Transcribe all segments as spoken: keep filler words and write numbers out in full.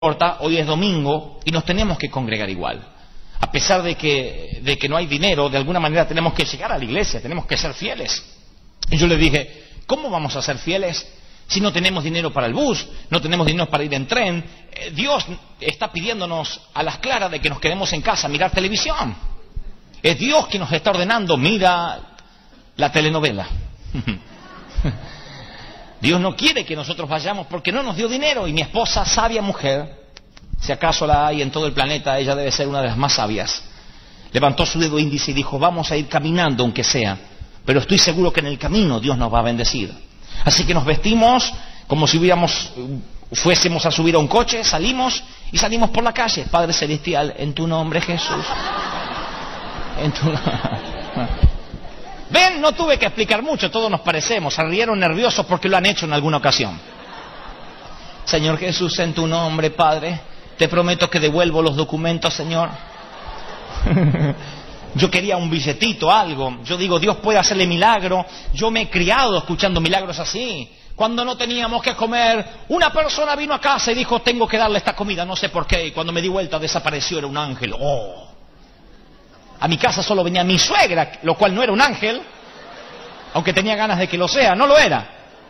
importa, hoy es domingo y nos tenemos que congregar igual. A pesar de que, de que no hay dinero, de alguna manera tenemos que llegar a la iglesia, tenemos que ser fieles. Y yo le dije, ¿cómo vamos a ser fieles si no tenemos dinero para el bus, no tenemos dinero para ir en tren? Eh, Dios está pidiéndonos a las claras de que nos quedemos en casa a mirar televisión. Es Dios quien nos está ordenando, mira la telenovela. Dios no quiere que nosotros vayamos porque no nos dio dinero. Y mi esposa, sabia mujer, si acaso la hay en todo el planeta, ella debe ser una de las más sabias, levantó su dedo índice y dijo, vamos a ir caminando aunque sea, pero estoy seguro que en el camino Dios nos va a bendecir. Así que nos vestimos como si hubiéramos, fuésemos a subir a un coche, salimos y salimos por la calle. Padre Celestial, en tu nombre Jesús. En tu... Ven, no tuve que explicar mucho, todos nos parecemos, se rieron nerviosos porque lo han hecho en alguna ocasión. Señor Jesús, en tu nombre, Padre, te prometo que devuelvo los documentos, Señor. Yo quería un billetito, algo. Yo digo, Dios puede hacerle milagro. Yo me he criado escuchando milagros así. Cuando no teníamos que comer, una persona vino a casa y dijo, tengo que darle esta comida, no sé por qué. Y cuando me di vuelta desapareció, era un ángel. ¡Oh! A mi casa solo venía mi suegra, lo cual no era un ángel, aunque tenía ganas de que lo sea, no lo era.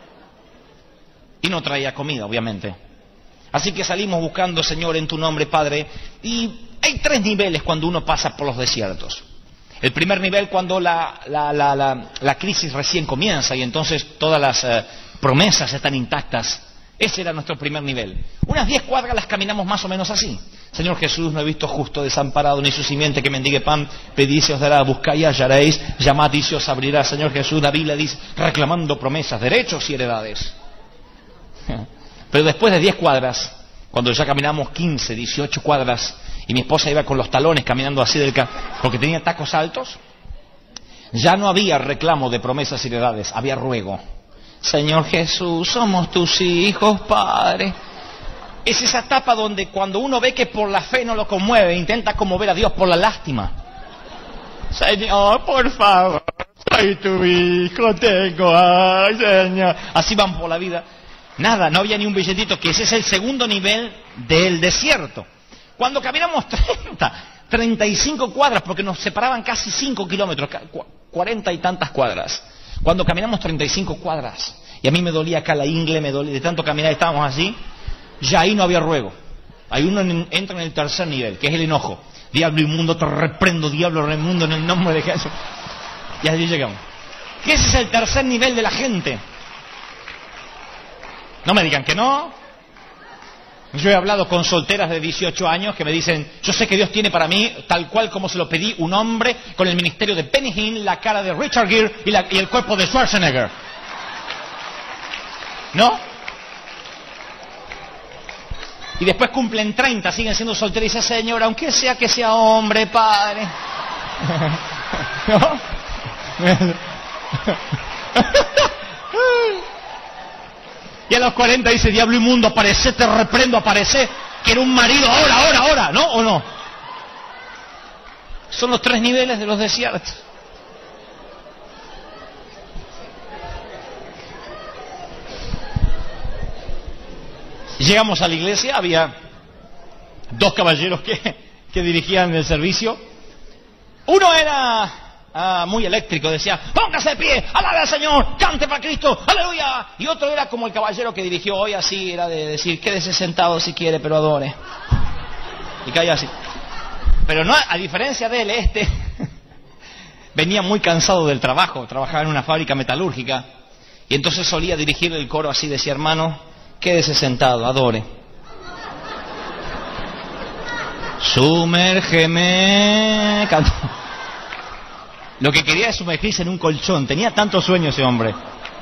Y no traía comida, obviamente. Así que salimos buscando, Señor, en tu nombre, Padre. Y hay tres niveles cuando uno pasa por los desiertos. El primer nivel cuando la, la, la, la, la crisis recién comienza y entonces todas las eh, promesas están intactas. Ese era nuestro primer nivel. Unas diez cuadras las caminamos más o menos así. Señor Jesús, no he visto justo desamparado ni su simiente que mendigue pan. Pedid y se os dará, buscad y hallaréis, llamad y se os abrirá. Señor Jesús, la Biblia dice, reclamando promesas, derechos y heredades. Pero después de diez cuadras, cuando ya caminamos quince, dieciocho cuadras, y mi esposa iba con los talones caminando así del ca... porque tenía tacos altos, ya no había reclamo de promesas y heredades, había ruego. Señor Jesús, somos tus hijos, Padre. Es esa etapa donde cuando uno ve que por la fe no lo conmueve, intenta conmover a Dios por la lástima. Señor, por favor, soy tu hijo, tengo, ay, Señor. Así van por la vida. Nada, no había ni un billetito, que ese es el segundo nivel del desierto. Cuando caminamos treinta, treinta y cinco cuadras, porque nos separaban casi cinco kilómetros, cuarenta y tantas cuadras. Cuando caminamos treinta y cinco cuadras, y a mí me dolía acá la ingle, me dolía de tanto caminar, estábamos así, ya ahí no había ruego. Ahí uno entra en el tercer nivel, que es el enojo. Diablo inmundo, te reprendo, diablo inmundo, en el nombre de Jesús. Y allí llegamos. Que ese es el tercer nivel de la gente. No me digan que no. Yo he hablado con solteras de dieciocho años que me dicen, yo sé que Dios tiene para mí, tal cual como se lo pedí, un hombre con el ministerio de Benny Hinn, la cara de Richard Gere y, la, y el cuerpo de Schwarzenegger. ¿No? Y después cumplen treinta, siguen siendo solteras y dicen, Señor, aunque sea que sea hombre, Padre. ¿No? Y a los cuarenta dice, diablo inmundo, aparece, te reprendo, aparece. Quiero un marido ahora, ahora, ahora, ¿no? ¿O no? Son los tres niveles de los desiertos. Llegamos a la iglesia, había dos caballeros que, que dirigían el servicio. Uno era... Ah, muy eléctrico, decía, póngase de pie, alabe al Señor, cante para Cristo, aleluya. Y otro era como el caballero que dirigió hoy, así, era de decir, quédese sentado si quiere, pero adore. Y caía así. Pero no, a diferencia de él, este venía muy cansado del trabajo, trabajaba en una fábrica metalúrgica, y entonces solía dirigir el coro así, decía, hermano, quédese sentado, adore. Sumérgeme, canta. Lo que quería es sumergirse en un colchón. Tenía tanto sueño ese hombre.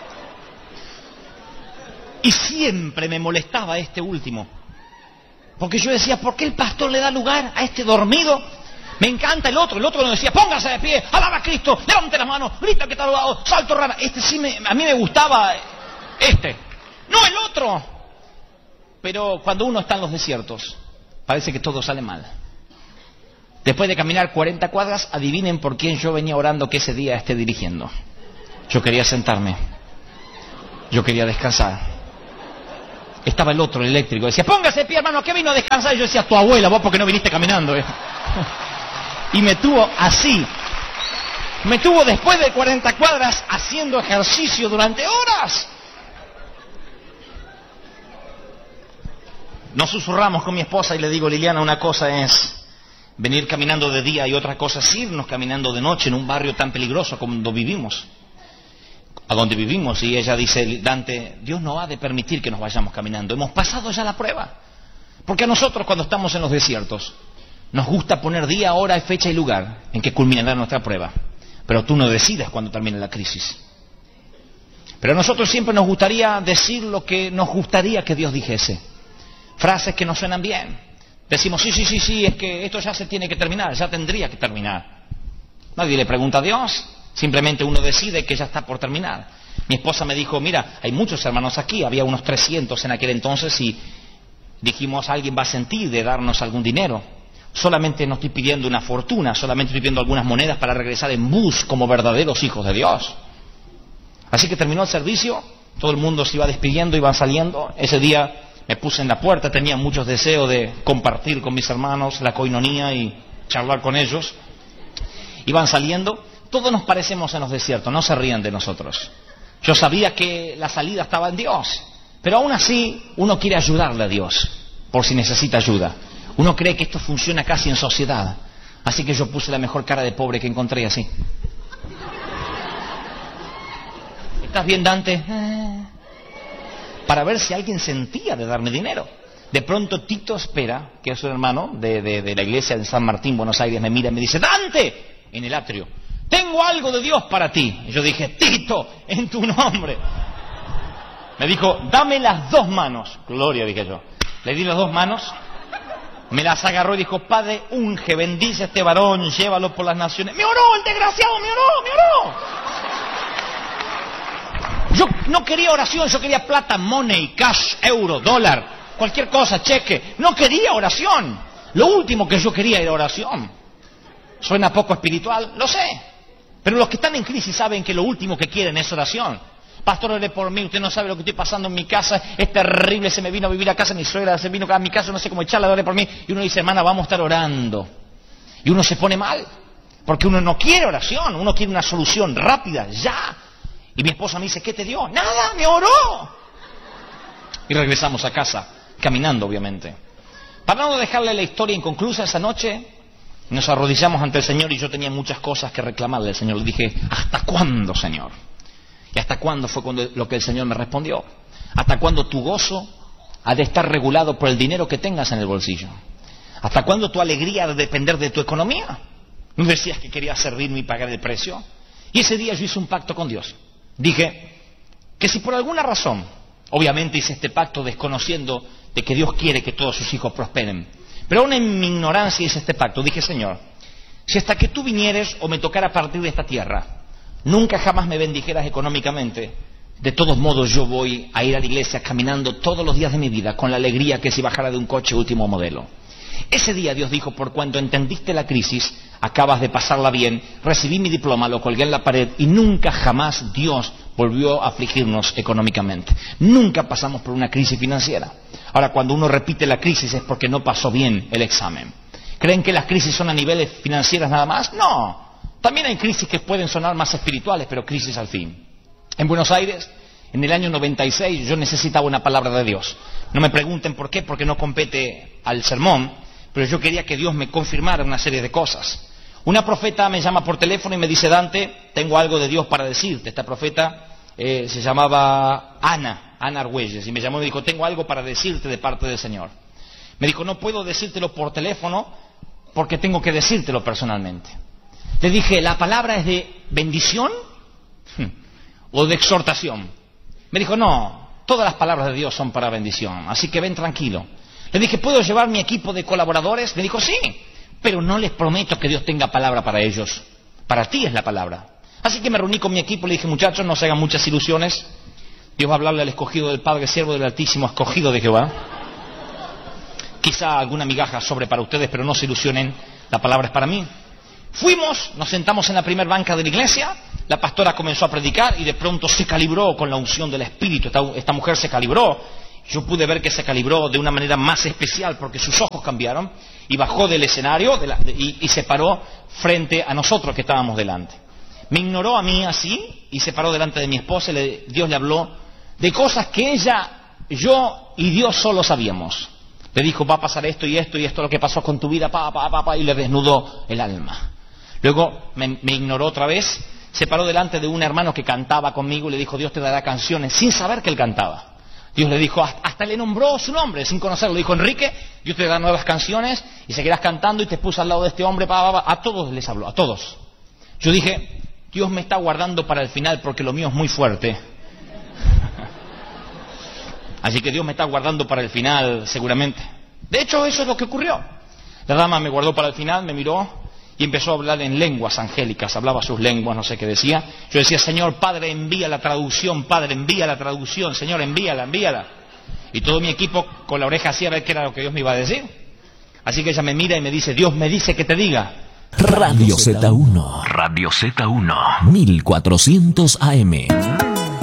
Y siempre me molestaba este último. Porque yo decía, ¿por qué el pastor le da lugar a este dormido? Me encanta el otro. El otro nos decía, póngase de pie, alaba a Cristo, levante las manos, grita que está alabado, salto rana. Este sí, me, a mí me gustaba este. No el otro. Pero cuando uno está en los desiertos, parece que todo sale mal. Después de caminar cuarenta cuadras, adivinen por quién yo venía orando que ese día esté dirigiendo. Yo quería sentarme. Yo quería descansar. Estaba el otro, el eléctrico. Decía, póngase de pie, hermano, ¿qué vino a descansar? Y yo decía, tu abuela, vos porque no viniste caminando. ¿eh? Y me tuvo así. Me tuvo después de cuarenta cuadras haciendo ejercicio durante horas. Nos susurramos con mi esposa y le digo, Liliana, una cosa es venir caminando de día y otra cosa es irnos caminando de noche en un barrio tan peligroso como donde vivimos. A donde vivimos. Y ella dice, Dante, Dios no ha de permitir que nos vayamos caminando. Hemos pasado ya la prueba. Porque a nosotros cuando estamos en los desiertos nos gusta poner día, hora, fecha y lugar en que culminará nuestra prueba. Pero tú no decides cuándo termine la crisis. Pero a nosotros siempre nos gustaría decir lo que nos gustaría que Dios dijese. Frases que nos suenan bien. Decimos, sí, sí, sí, sí, es que esto ya se tiene que terminar, ya tendría que terminar. Nadie le pregunta a Dios, simplemente uno decide que ya está por terminar. Mi esposa me dijo, mira, hay muchos hermanos aquí, había unos trescientos en aquel entonces y dijimos, alguien va a sentir de darnos algún dinero. Solamente no estoy pidiendo una fortuna, solamente estoy pidiendo algunas monedas para regresar en bus como verdaderos hijos de Dios. Así que terminó el servicio, todo el mundo se iba despidiendo, iban saliendo. Ese día me puse en la puerta, tenía muchos deseos de compartir con mis hermanos la coinonía y charlar con ellos. Iban saliendo, todos nos parecemos en los desiertos, no se rían de nosotros. Yo sabía que la salida estaba en Dios, pero aún así uno quiere ayudarle a Dios, por si necesita ayuda. Uno cree que esto funciona casi en sociedad, así que yo puse la mejor cara de pobre que encontré así. ¿Estás bien, Dante? Eh... Para ver si alguien sentía de darme dinero. De pronto Tito Espera, que es un hermano de, de, de la iglesia de San Martín, Buenos Aires, me mira y me dice, Dante, en el atrio, tengo algo de Dios para ti. Y yo dije, Tito, en tu nombre. Me dijo, dame las dos manos. Gloria, dije yo. Le di las dos manos, me las agarró y dijo, Padre, unge, bendice a este varón, llévalo por las naciones. Me oró, el desgraciado, me oró, me oró. Yo no quería oración, yo quería plata, money, cash, euro, dólar, cualquier cosa, cheque. No quería oración. Lo último que yo quería era oración. Suena poco espiritual, lo sé. Pero los que están en crisis saben que lo último que quieren es oración. Pastor, ore por mí, usted no sabe lo que estoy pasando en mi casa, es terrible, se me vino a vivir a casa mi suegra, se vino a mi casa, no sé cómo echarla, ore por mí. Y uno dice, hermana, vamos a estar orando. Y uno se pone mal, porque uno no quiere oración, uno quiere una solución rápida, ya. Y mi esposa me dice, ¿qué te dio? Nada, me oró. Y regresamos a casa, caminando obviamente. Para no dejarle la historia inconclusa, esa noche nos arrodillamos ante el Señor y yo tenía muchas cosas que reclamarle al Señor. Le dije, ¿hasta cuándo, Señor? ¿Y hasta cuándo fue cuando lo que el Señor me respondió? ¿Hasta cuándo tu gozo ha de estar regulado por el dinero que tengas en el bolsillo? ¿Hasta cuándo tu alegría ha de depender de tu economía? ¿No decías que querías servirme y pagar el precio? Y ese día yo hice un pacto con Dios. Dije que si por alguna razón, obviamente hice este pacto desconociendo de que Dios quiere que todos sus hijos prosperen, pero aún en mi ignorancia hice este pacto. Dije, Señor, si hasta que tú vinieres o me tocara partir de esta tierra, nunca jamás me bendijeras económicamente, de todos modos yo voy a ir a la iglesia caminando todos los días de mi vida con la alegría que si bajara de un coche último modelo. Ese día Dios dijo, por cuanto entendiste la crisis, acabas de pasarla bien, recibí mi diploma, lo colgué en la pared y nunca jamás Dios volvió a afligirnos económicamente. Nunca pasamos por una crisis financiera. Ahora, cuando uno repite la crisis es porque no pasó bien el examen. ¿Creen que las crisis son a niveles financieros nada más? No. También hay crisis que pueden sonar más espirituales, pero crisis al fin. En Buenos Aires, en el año noventa y seis, yo necesitaba una palabra de Dios. No me pregunten por qué, porque no compete al sermón, pero yo quería que Dios me confirmara una serie de cosas. Una profeta me llama por teléfono y me dice, Dante, tengo algo de Dios para decirte. Esta profeta eh, se llamaba Ana, Ana Argüelles, y me llamó y me dijo, tengo algo para decirte de parte del Señor. Me dijo, no puedo decírtelo por teléfono porque tengo que decírtelo personalmente. Le dije, ¿la palabra es de bendición o de exhortación? Me dijo, no, todas las palabras de Dios son para bendición, así que ven tranquilo. Le dije, ¿puedo llevar mi equipo de colaboradores? Me dijo, sí, pero no les prometo que Dios tenga palabra para ellos. Para ti es la palabra. Así que me reuní con mi equipo y le dije, muchachos, no se hagan muchas ilusiones. Dios va a hablarle al escogido del Padre, siervo del Altísimo, escogido de Jehová. Quizá alguna migaja sobre para ustedes, pero no se ilusionen, la palabra es para mí. Fuimos, nos sentamos en la primer banca de la iglesia, la pastora comenzó a predicar y de pronto se calibró con la unción del Espíritu. Esta, esta mujer se calibró. yo pude ver que se calibró de una manera más especial porque sus ojos cambiaron y bajó del escenario de la, de, y, y se paró frente a nosotros que estábamos delante. Me ignoró a mí así y se paró delante de mi esposa y le, Dios le habló de cosas que ella, yo y Dios solo sabíamos. Le dijo, va a pasar esto y esto y esto, lo que pasó con tu vida, pa, pa, pa, pa, y le desnudó el alma. Luego me, me ignoró otra vez, se paró delante de un hermano que cantaba conmigo y le dijo, Dios te dará canciones, sin saber que él cantaba. Dios le dijo, hasta le nombró su nombre, sin conocerlo. Le dijo, Enrique, Dios te dará nuevas canciones y seguirás cantando, y te puso al lado de este hombre, pa, pa, pa. A todos les habló, a todos. Yo dije, Dios me está guardando para el final porque lo mío es muy fuerte. Así que Dios me está guardando para el final, seguramente. De hecho, eso es lo que ocurrió. La dama me guardó para el final, me miró y empezó a hablar en lenguas angélicas, hablaba sus lenguas, no sé qué decía. Yo decía, Señor, Padre, envía la traducción, Padre, envía la traducción, Señor, envíala, envíala. Y todo mi equipo con la oreja hacía ver qué era lo que Dios me iba a decir. Así que ella me mira y me dice, Dios me dice que te diga. Radio Z uno. Radio Z uno. mil cuatrocientos A M.